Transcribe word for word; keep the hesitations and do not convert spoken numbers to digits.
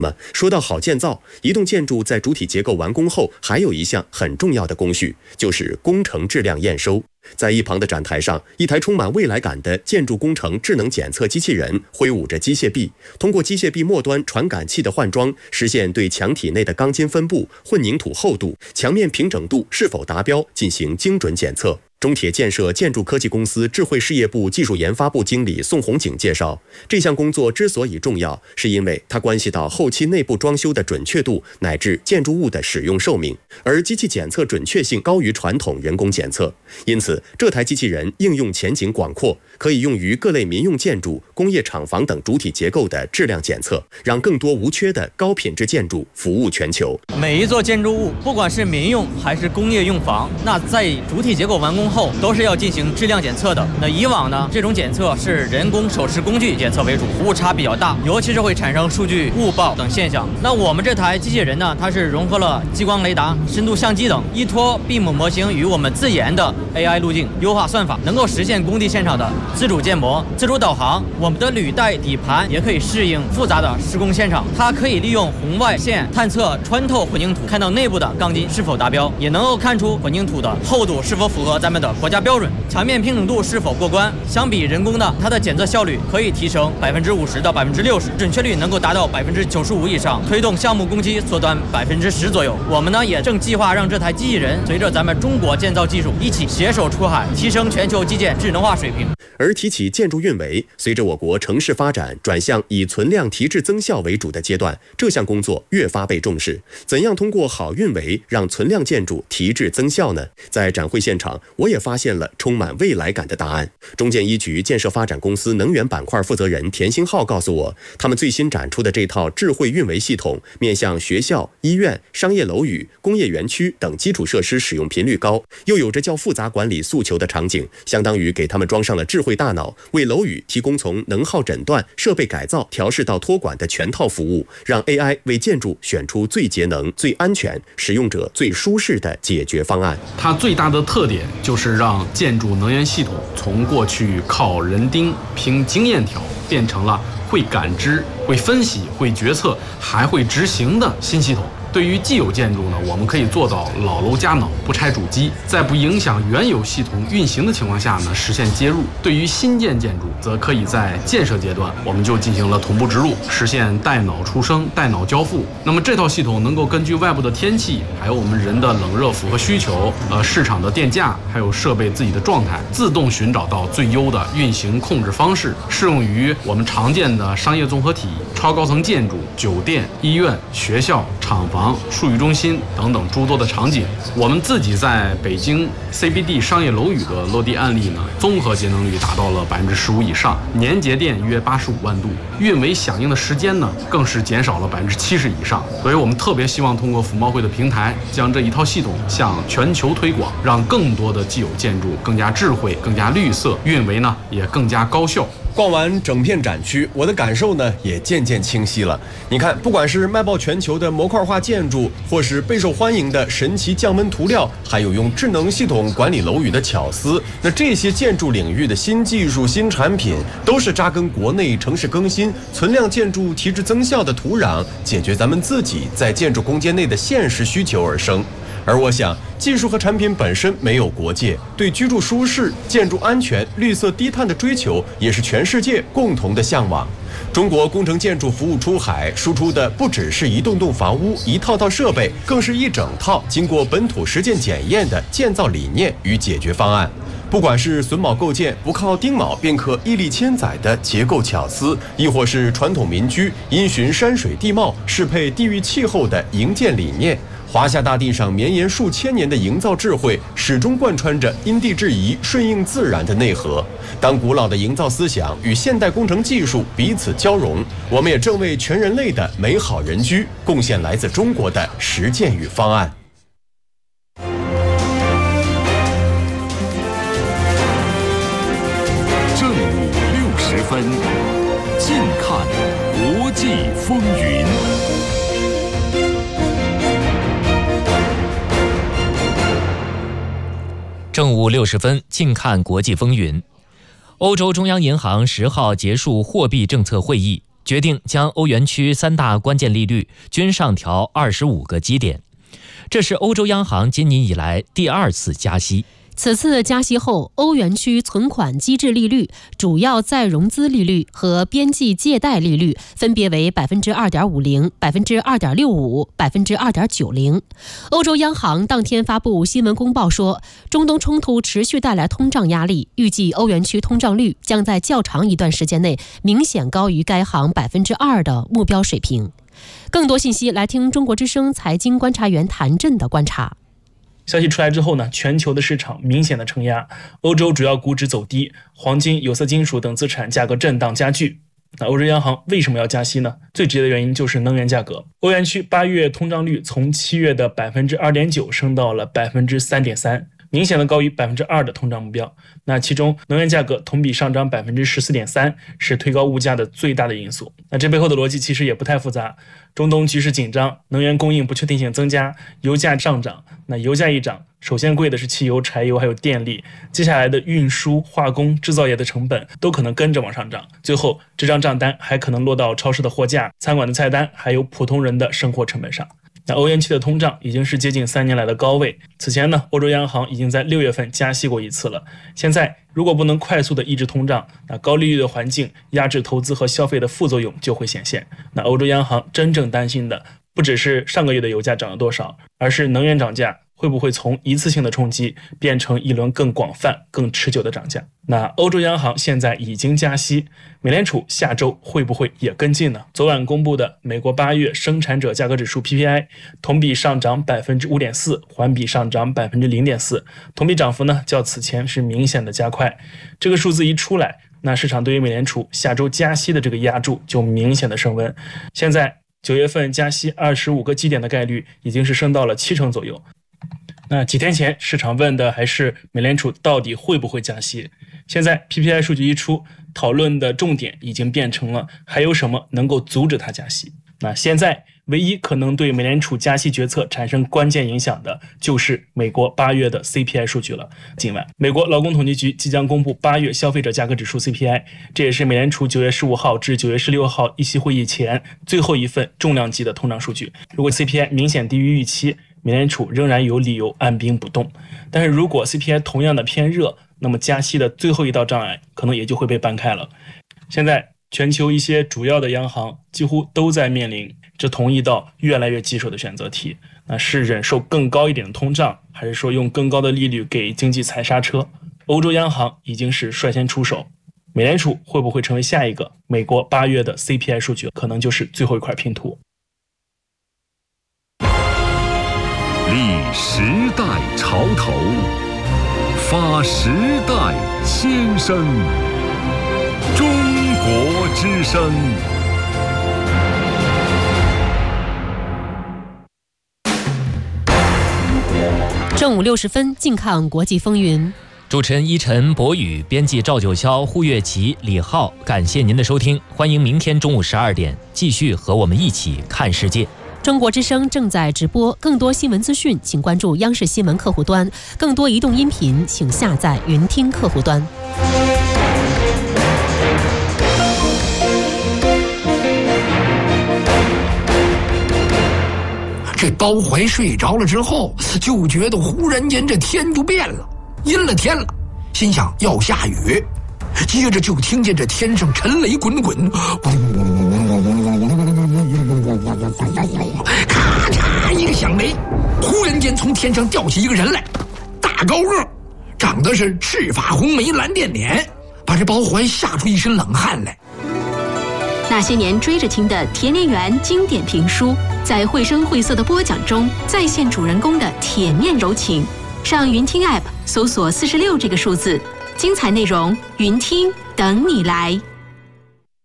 那么说到好建造，一栋建筑在主体结构完工后，还有一项很重要的工序，就是工程质量验收。在一旁的展台上，一台充满未来感的建筑工程智能检测机器人挥舞着机械臂，通过机械臂末端传感器的换装，实现对墙体内的钢筋分布、混凝土厚度、墙面平整度是否达标进行精准检测。中铁建设建筑科技公司智慧事业部技术研发部经理宋红景介绍，这项工作之所以重要，是因为它关系到后期内部装修的准确度乃至建筑物的使用寿命，而机器检测准确性高于传统人工检测。因此，这台机器人应用前景广阔，可以用于各类民用建筑、工业厂房等主体结构的质量检测，让更多无缺的高品质建筑服务全球。 每一座建筑物，不管是民用还是工业用房，那在主体结构完工后都是要进行质量检测的。那以往呢，这种检测是人工手持工具检测为主，误差比较大，尤其是会产生数据误报等现象。那我们这台机器人呢，它是融合了激光雷达、深度相机等，依托 B I M 模型与我们自研的 A I 路径优化算法，能够实现工地现场的自主建模、自主导航。我们的履带底盘也可以适应复杂的施工现场，它可以利用红外线探测穿透混凝土，看到内部的钢筋是否达标，也能够看出混凝土的厚度是否符合咱们的国家标准，墙面平整度是否过关。相比人工的，它的检测效率可以提升百分之五十到百分之六十，准确率能够达到百分之九十五以上，推动项目工期缩短百分之十左右。我们呢也正计划让这台机器人随着咱们中国建造技术一起携手出海，提升全球基建智能化水平。 而提起建筑运维，随着我国城市发展转向以存量提质增效为主的阶段，这项工作越发被重视。怎样通过好运维让存量建筑提质增效呢？在展会现场，我也发现了充满未来感的答案。中建一局建设发展公司能源板块负责人田兴浩告诉我，他们最新展出的这套智慧运维系统，面向学校、医院、商业楼宇、工业园区等基础设施使用频率高，又有着较复杂管理诉求的场景，相当于给他们装上了智慧大脑，为楼宇提供从能耗诊断、设备改造、调试到托管的全套服务，让 A I 为建筑选出最节能、最安全、使用者最舒适的解决方案。 它最大的特点就是让建筑能源系统从过去靠人盯、凭经验条，变成了会感知、会分析、会决策，还会执行的新系统。对于既有建筑呢，我们可以做到老楼加脑，不拆主机，在不影响原有系统运行的情况下呢，实现接入。对于新建建筑，则可以在建设阶段，我们就进行了同步植入，实现带脑出生、带脑交付。那么这套系统能够根据外部的天气，还有我们人的冷热符合需求，呃，市场的电价，还有设备自己的状态，自动寻找到最优的运行控制方式，适用于我们常见的商业综合体、超高层建筑、酒店、医院、学校、厂房、数据中心等等诸多的场景。我们自己在北京 C B D 商业楼宇的落地案例呢，综合节能率达到了百分之十五以上，年节电约八十五万度，运维响应的时间呢，更是减少了百分之七十以上。所以我们特别希望通过服贸会的平台，将这一套系统向全球推广，让更多的既有建筑更加智慧、更加绿色，运维呢也更加高效。 逛完整片展区，我的感受呢也渐渐清晰了。你看，不管是卖爆全球的模块化建筑，或是备受欢迎的神奇降温涂料，还有用智能系统管理楼宇的巧思，那这些建筑领域的新技术、新产品，都是扎根国内城市更新、存量建筑提质增效的土壤，解决咱们自己在建筑空间内的现实需求而生。而我想，技术和产品本身没有国界，对居住舒适、建筑安全、绿色低碳的追求，也是全世界共同的向往。中国工程建筑服务出海，输出的不只是一栋栋房屋、一套套设备，更是一整套经过本土实践检验的建造理念与解决方案。不管是榫卯构建不靠钉铆便可屹立千载的结构巧思，亦或是传统民居因循山水地貌适配地域气候的营建理念，华夏大地上绵延数千年的营造智慧，始终贯穿着因地制宜、顺应自然的内核。当古老的营造思想与现代工程技术彼此交融，我们也正为全人类的美好人居贡献来自中国的实践与方案。 正午六十分，近看国际风云。 正午六十分，近看国际风云。欧洲中央银行十号结束货币政策会议， 决定将欧元区三大关键利率均上调二十五个基点。这是欧洲央行今年以来第二次加息。 此次加息后，欧元区存款机制利率、主要再融资利率和边际借贷利率分别为百分之二点五零、百分之二点六五、百分之二点九零。欧洲央行当天发布新闻公报说，中东冲突持续带来通胀压力，预计欧元区通胀率将在较长一段时间内明显高于该行百分之二的目标水平。更多信息来听中国之声财经观察员谭震的观察。 消息出来之后呢，全球的市场明显的承压，欧洲主要股指走低，黄金、有色金属等资产价格震荡加剧。那欧洲央行为什么要加息呢？最直接的原因就是能源价格。欧元区八月通胀率从七月的百分之二点九升到了百分之三点三，明显的高于百分之二的通胀目标。那其中能源价格同比上涨百分之十四点三，是推高物价的最大的因素。那这背后的逻辑其实也不太复杂，中东局势紧张，能源供应不确定性增加，油价上涨。那油价一涨，首先贵的是汽油、柴油还有电力，接下来的运输、化工、制造业的成本都可能跟着往上涨，最后这张账单还可能落到超市的货架、餐馆的菜单，还有普通人的生活成本上。那欧元区的通胀已经是接近三年来的高位，此前呢，欧洲央行已经在六月份加息过一次了。现在如果不能快速的抑制通胀，那高利率的环境压制投资和消费的副作用就会显现。那欧洲央行真正担心的不只是上个月的油价涨了多少，而是能源涨价会不会从一次性的冲击变成一轮更广泛、更持久的涨价。那欧洲央行现在已经加息，美联储下周会不会也跟进呢？昨晚公布的美国八月生产者价格指数 P P I 同比上涨 百分之五点四， 环比上涨 百分之零点四， 同比涨幅呢较此前是明显的加快。这个数字一出来，那市场对于美联储下周加息的这个压注就明显的升温。现在九月份加息二十五个基点的概率已经是升到了七成左右。那几天前市场问的还是美联储到底会不会加息，现在 P P I 数据一出，讨论的重点已经变成了还有什么能够阻止它加息。那现在唯一可能对美联储加息决策产生关键影响的就是美国八月的 C P I 数据了。今晚美国劳工统计局即将公布八月消费者价格指数 C P I， 这也是美联储九月十五号至九月十六号议息会议前最后一份重量级的通胀数据。如果 C P I 明显低于预期，美联储仍然有理由按兵不动，但是如果 C P I 同样的偏热，那么加息的最后一道障碍可能也就会被搬开了。现在全球一些主要的央行几乎都在面临这同一道越来越棘手的选择题，那是忍受更高一点的通胀，还是说用更高的利率给经济踩刹车？欧洲央行已经是率先出手，美联储会不会成为下一个？美国八月的 C P I 数据可能就是最后一块拼图。 立时代潮头，发时代先声。中国之声。 正午六十分，近看国际风云。 主持人依晨、博宇，编辑赵九霄、胡月琪、李浩，感谢您的收听，欢迎明天中午十二点继续和我们一起看世界。 中国之声正在直播，更多新闻资讯请关注央视新闻客户端，更多移动音频请下载云听客户端。 这包怀睡着了之后，就觉得忽然间这天就变了，阴了天了，心想要下雨，接着就听见这天上沉雷滚滚，咔嚓一个响雷，忽然间从天上掉起一个人来，大高个，长得是赤发红眉蓝靛脸，把这包怀吓出一身冷汗来。 那些年追着听的田连元经典评书，在绘声绘色的播讲中再现主人公的铁面柔情。上云听 App 搜索四十六这个数字，精彩内容云听等你来。